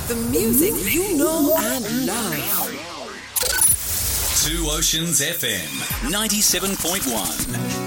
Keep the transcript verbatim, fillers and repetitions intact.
The music you know and love. Two Oceans F M, ninety-seven point one.